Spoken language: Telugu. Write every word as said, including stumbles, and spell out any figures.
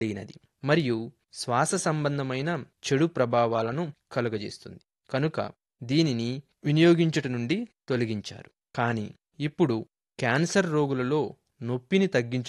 అయినది మరియు శ్వాస సంబంధమైన చెడు ప్రభావాలను కలుగజేస్తుంది. కనుక దీనిని వినియోగించుట నుండి తొలగించారు. కానీ ఇప్పుడు క్యాన్సర్ రోగులలో నొప్పిని తగ్గించు